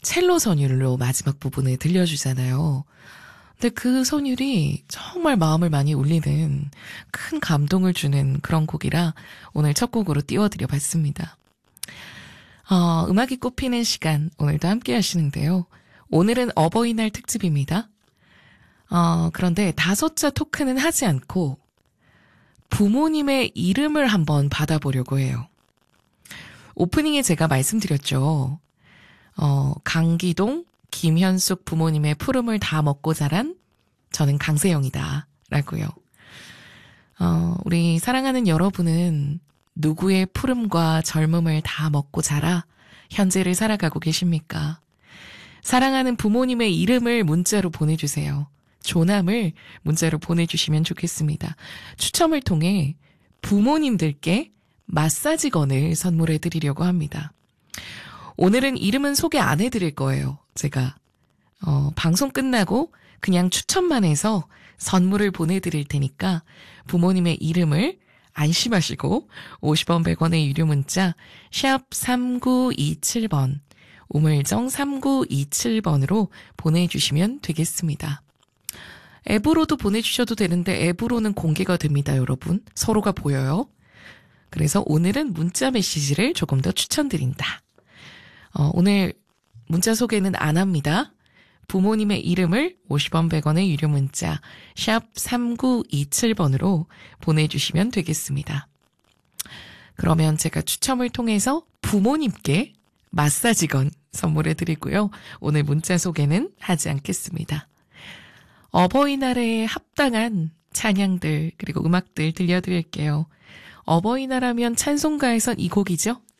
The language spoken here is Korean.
첼로 선율로 마지막 부분을 들려주잖아요. 근데 그 선율이 정말 마음을 많이 울리는 큰 감동을 주는 그런 곡이라 오늘 첫 곡으로 띄워드려 봤습니다. 음악이 꽃피는 시간 오늘도 함께 하시는데요. 오늘은 어버이날 특집입니다. 그런데 5자 토크는 하지 않고 부모님의 이름을 한번 받아보려고 해요. 오프닝에 제가 말씀드렸죠. 강기동, 김현숙 부모님의 푸름을 다 먹고 자란 저는 강세영이다 라고요. 우리 사랑하는 여러분은 누구의 푸름과 젊음을 다 먹고 자라 현재를 살아가고 계십니까? 사랑하는 부모님의 이름을 문자로 보내주세요. 조남을 문자로 보내주시면 좋겠습니다. 추첨을 통해 부모님들께 마사지건을 선물해 드리려고 합니다. 오늘은 이름은 소개 안 해드릴 거예요. 제가 방송 끝나고 그냥 추첨만 해서 선물을 보내드릴 테니까 부모님의 이름을 안심하시고 50원 100원의 유료 문자 샵 3927번 우물정 3927번으로 보내주시면 되겠습니다. 앱으로도 보내주셔도 되는데 앱으로는 공개가 됩니다, 여러분. 서로가 보여요. 그래서 오늘은 문자 메시지를 조금 더 추천드린다. 오늘 문자 소개는 안 합니다. 부모님의 이름을 50원 100원의 유료 문자 샵 3927번으로 보내주시면 되겠습니다. 그러면 제가 추첨을 통해서 부모님께 마사지건 선물해 드리고요. 오늘 문자 소개는 하지 않겠습니다. 어버이날에 합당한 찬양들 그리고 음악들 들려드릴게요. 어버이날 하면 찬송가에선 이 곡이죠.